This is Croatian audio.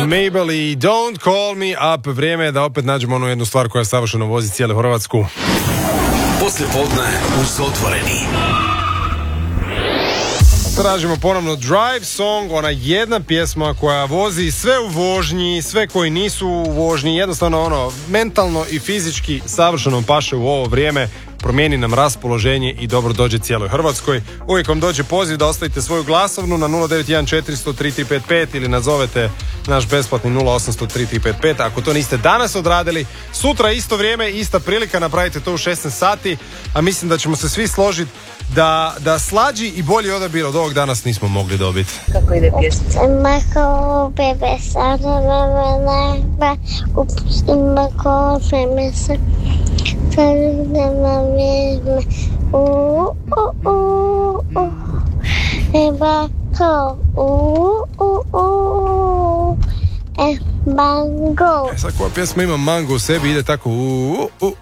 Mabel i Don't Call Me Up. Vrijeme je da opet nađemo onu jednu stvar koja savršeno vozi cijelu Hrvatsku. Poslije podne uz Otvoreni. Tražimo ponovno Drive Song, ona jedna pjesma koja vozi sve u vožnji, sve koji nisu u vožnji, jednostavno mentalno i fizički savršeno paše u ovo vrijeme, promijeni nam raspoloženje i dobro dođe cijeloj Hrvatskoj. Uvijek vam dođe poziv da ostavite svoju glasovnu na 091 400 3355 ili nazovete naš besplatni 0800 3355. Ako to niste danas odradili, sutra isto vrijeme, ista prilika, napravite to u 16 sati, a mislim da ćemo se svi složiti da slađi i bolji odabir od ovog danas nismo mogli dobiti. Kako ide pjesmica? Mako bebe sada neba upustima kofe mesa sada na vrijeme Mako mango. Sad koja pjesma ima mango u sebi, ide tako